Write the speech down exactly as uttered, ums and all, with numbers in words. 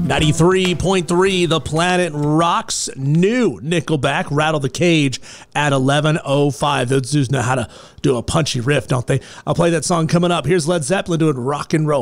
ninety-three point three, The Planet Rocks. New Nickelback, Rattle the Cage at eleven oh five. Those dudes know how to do a punchy riff, don't they? I'll play that song coming up. Here's Led Zeppelin doing Rock and Roll.